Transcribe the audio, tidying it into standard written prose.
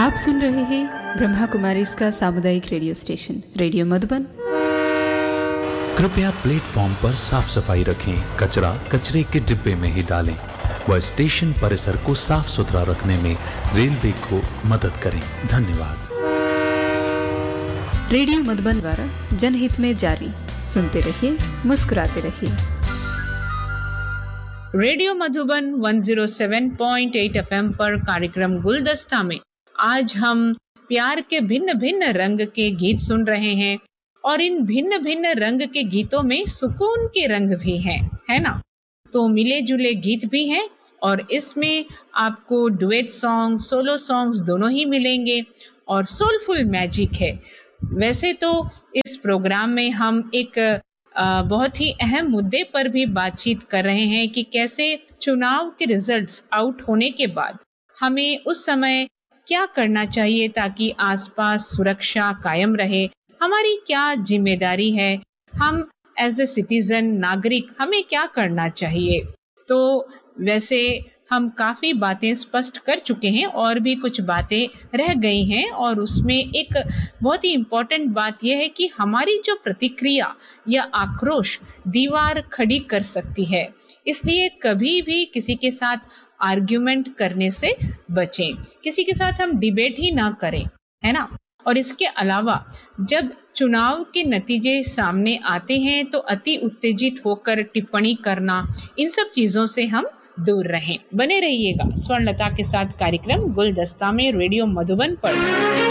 आप सुन रहे हैं ब्रह्मा कुमारी इसका सामुदायिक रेडियो स्टेशन रेडियो मधुबन। कृपया प्लेटफॉर्म पर साफ सफाई रखें, कचरा कचरे के डिब्बे में ही डालें व स्टेशन परिसर को साफ सुथरा रखने में रेलवे को मदद करें। धन्यवाद। रेडियो मधुबन द्वारा जनहित में जारी। सुनते रहिए, मुस्कुराते रहिए। रेडियो मधुबन 107.8 एफएम पर कार्यक्रम गुलदस्ता में आज हम प्यार के भिन्न भिन्न रंग के गीत सुन रहे हैं और इन भिन्न भिन्न रंग के गीतों में सुकून के रंग भी हैं, है ना? तो मिले जुले गीत भी हैं और इसमें आपको डुएट सॉन्ग, सोलो सॉन्ग्स दोनों ही मिलेंगे और सोलफुल मैजिक है। वैसे तो इस प्रोग्राम में हम एक बहुत ही अहम मुद्दे पर भी बातचीत कर रहे हैं कि कैसे चुनाव के रिजल्ट्स आउट होने के बाद हमें उस समय क्या करना चाहिए ताकि आसपास सुरक्षा कायम रहे, हमारी क्या जिम्मेदारी है, हम एज ए सिटीजन नागरिक हमें क्या करना चाहिए। तो वैसे हम काफी बातें स्पष्ट कर चुके हैं और भी कुछ बातें रह गई हैं और उसमें एक बहुत ही इम्पोर्टेंट बात यह है कि हमारी जो प्रतिक्रिया या आक्रोश दीवार खड़ी कर सकती है, इसलिए कभी भी किसी के साथ आर्ग्यूमेंट करने से बचें, किसी के साथ हम डिबेट ही ना करें, है ना? और इसके अलावा जब चुनाव के नतीजे सामने आते हैं तो अति उत्तेजित होकर टिप्पणी करना, इन सब चीजों से हम दूर रहें। बने रहिएगा स्वर्णलता के साथ कार्यक्रम गुलदस्ता में रेडियो मधुबन पर।